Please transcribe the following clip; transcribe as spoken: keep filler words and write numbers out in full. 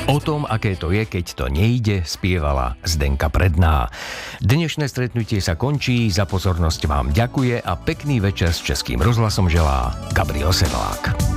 O tom, aké to je, keď to nejde, spievala Zdenka Predná. Dnešné stretnutie sa končí, za pozornosť vám ďakuje a pekný večer s Českým rozhlasom želá Gabriel Sedlák.